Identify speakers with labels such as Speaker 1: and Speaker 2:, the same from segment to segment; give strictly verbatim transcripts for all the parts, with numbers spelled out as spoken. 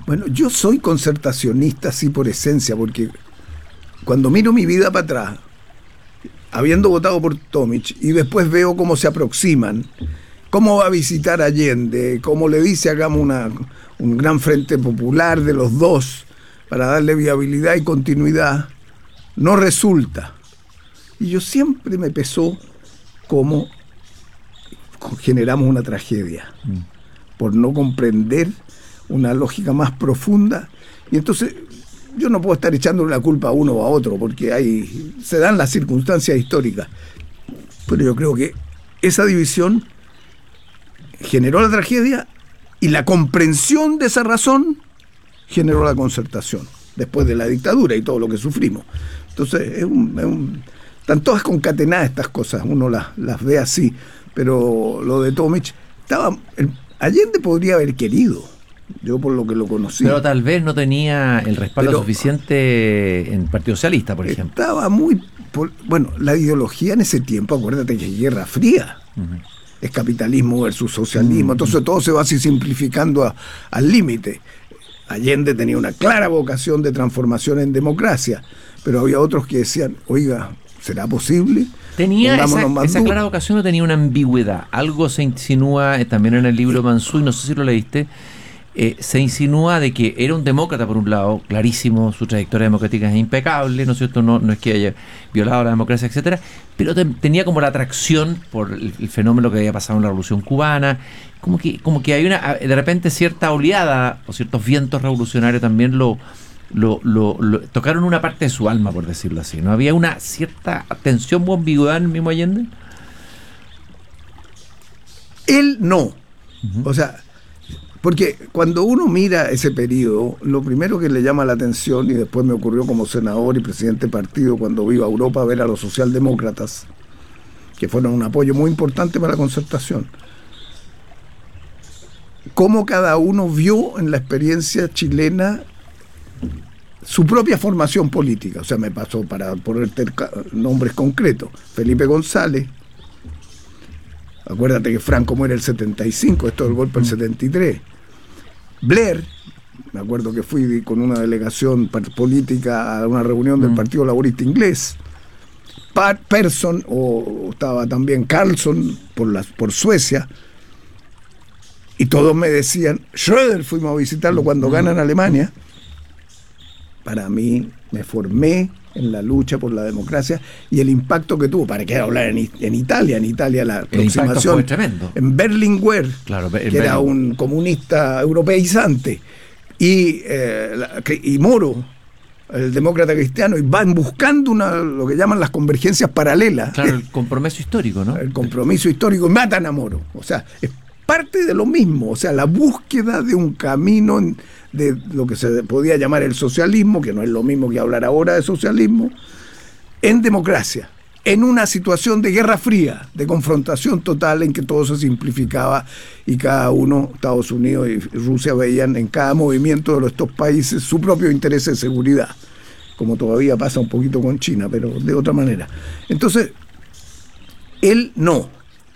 Speaker 1: Bueno, yo soy concertacionista, sí, por esencia, porque cuando miro mi vida para atrás, habiendo votado por Tomic, y después veo cómo se aproximan, cómo va a visitar Allende, cómo le dice hagamos una, un gran frente popular de los dos para darle viabilidad y continuidad, no resulta. Y yo siempre me pesó cómo generamos una tragedia, mm. por no comprender una lógica más profunda. Y entonces yo no puedo estar echándole la culpa a uno o a otro, porque hay, se dan las circunstancias históricas. Pero yo creo que esa división generó la tragedia y la comprensión de esa razón generó la concertación, después de la dictadura y todo lo que sufrimos. Entonces, es un, es un, están todas concatenadas estas cosas, uno las, las ve así, pero lo de Tomic, estaba, el, Allende podría haber querido, yo por lo que lo conocí.
Speaker 2: Pero tal vez no tenía el respaldo pero, suficiente en el Partido Socialista, por ejemplo.
Speaker 1: Estaba muy... Por, bueno, la ideología en ese tiempo, acuérdate que es Guerra Fría. Uh-huh. Es capitalismo versus socialismo. Uh-huh. Entonces todo se va así simplificando a, al límite. Allende tenía una clara vocación de transformación en democracia, pero había otros que decían, oiga, ¿será posible?
Speaker 2: ¿Tenía esa, esa clara vocación o tenía una ambigüedad? Algo se insinúa eh, también en el libro Mansuy, no sé si lo leíste, eh, se insinúa de que era un demócrata por un lado, clarísimo, su trayectoria democrática es impecable, ¿no es cierto? No, no es que haya violado la democracia, etcétera, pero te, tenía como la atracción por el, el fenómeno que había pasado en la Revolución Cubana, como que, como que hay una, de repente cierta oleada o ciertos vientos revolucionarios también lo, lo, lo, lo tocaron una parte de su alma, por decirlo así, ¿no? Había una cierta tensión o ambigüedad en el mismo Allende.
Speaker 1: Él no, uh-huh. O sea, porque cuando uno mira ese periodo, lo primero que le llama la atención, y después me ocurrió como senador y presidente de partido cuando iba a Europa a ver a los socialdemócratas, que fueron un apoyo muy importante para la concertación, cómo cada uno vio en la experiencia chilena su propia formación política. O sea, me pasó, para ponerte nombres concretos, Felipe González, acuérdate que Franco muere el setenta y cinco, esto del golpe del setenta y tres. Blair, me acuerdo que fui con una delegación política a una reunión del Partido Laborista Inglés. Pat Persson, o estaba también Carlson por, las, por Suecia, y todos me decían, Schröder, fuimos a visitarlo cuando gana en Alemania. Para mí, me formé en la lucha por la democracia y el impacto que tuvo, para qué hablar en, en Italia, en Italia la aproximación,
Speaker 2: fue tremendo.
Speaker 1: En Berlinguer,
Speaker 2: claro,
Speaker 1: que Berling. Era un comunista europeizante, y, eh, la, y Moro, el demócrata cristiano, y van buscando una, lo que llaman las convergencias paralelas.
Speaker 2: Claro, el compromiso histórico, ¿no?
Speaker 1: El compromiso histórico, y matan a Moro. O sea, es parte de lo mismo, o sea, la búsqueda de un camino de lo que se podía llamar el socialismo, que no es lo mismo que hablar ahora de socialismo, en democracia, en una situación de guerra fría, de confrontación total en que todo se simplificaba y cada uno, Estados Unidos y Rusia, veían en cada movimiento de estos países su propio interés de seguridad, como todavía pasa un poquito con China, pero de otra manera. Entonces, él no.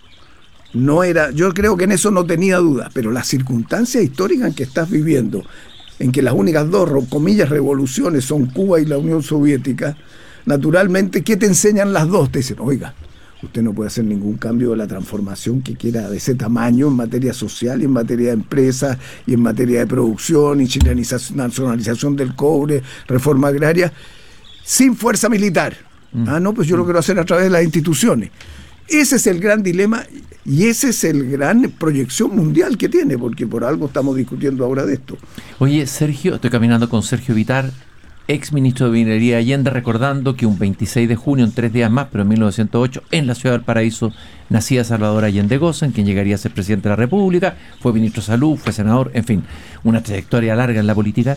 Speaker 1: No era, yo creo que en eso no tenía duda, pero las circunstancias históricas en que estás viviendo, en que las únicas dos, comillas, revoluciones son Cuba y la Unión Soviética, naturalmente, ¿qué te enseñan las dos? Te dicen, oiga, usted no puede hacer ningún cambio de la transformación que quiera de ese tamaño en materia social y en materia de empresas y en materia de producción y chilenización, nacionalización del cobre, reforma agraria, sin fuerza militar. Mm. Ah, no, pues yo lo quiero hacer a través de las instituciones. Ese es el gran dilema y ese es el gran proyección mundial que tiene, porque por algo estamos discutiendo ahora de esto.
Speaker 2: Oye, Sergio, estoy caminando con Sergio Vitar, ex ministro de Minería de Allende, recordando que un veintiséis de junio, en tres días más, pero en mil novecientos ocho, en la ciudad del Paraíso, nacía Salvador Allende Goza, quien llegaría a ser presidente de la República, fue ministro de Salud, fue senador, en fin, una trayectoria larga en la política.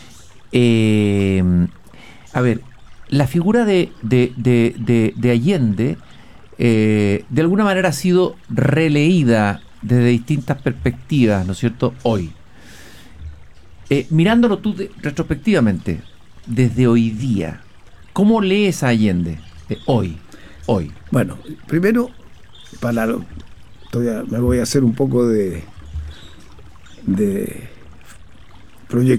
Speaker 2: Eh, a ver, la figura de, de, de, de, de Allende... Eh, de alguna manera ha sido releída desde distintas perspectivas, ¿no es cierto?, hoy. Eh, mirándolo tú de, retrospectivamente, desde hoy día, ¿cómo lees a Allende eh, hoy? hoy?
Speaker 1: Bueno, primero, para lo, todavía me voy a hacer un poco de, de proyección.